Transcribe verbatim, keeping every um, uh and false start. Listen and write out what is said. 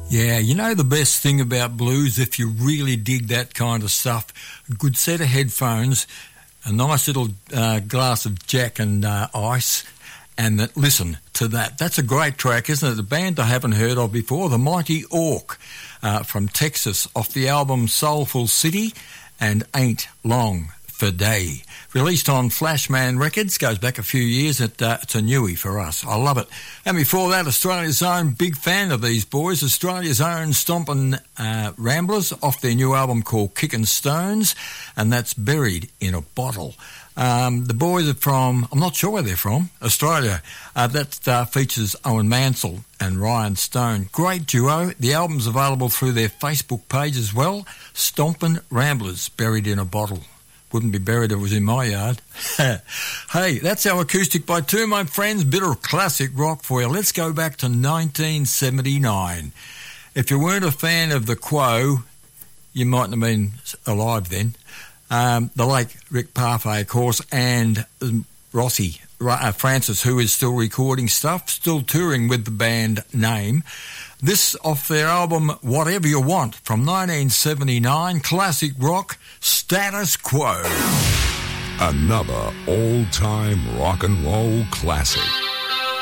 Yeah, you know the best thing about blues, if you really dig that kind of stuff, a good set of headphones, a nice little uh, glass of Jack and uh, ice, and that, listen to that. That's a great track, isn't it? A band I haven't heard of before, the Mighty Orc uh, from Texas, off the album Soulful City and Ain't Long for Day. Released on Flashman Records, goes back a few years. It, uh, it's a newie for us. I love it. And before that, Australia's own, big fan of these boys, Australia's own Stompin' uh, Ramblers off their new album called Kickin' Stones, and that's Buried in a Bottle. Um, the boys are from, I'm not sure where they're from, Australia. Uh, that uh, features Owen Mansell and Ryan Stone. Great duo. The album's available through their Facebook page as well. Stompin' Ramblers, Buried in a Bottle. Wouldn't be buried if it was in my yard. Hey, that's our acoustic by two, my friends. Bit of classic rock for you. Let's go back to nineteen seventy-nine. If you weren't a fan of the Quo, you mightn't have been alive then. Um, the late Rick Parfait, of course, and Rossi, uh, Francis, who is still recording stuff, still touring with the band Name. This off their album Whatever You Want from nineteen seventy-nine, classic rock, Status Quo. Another all-time rock and roll classic.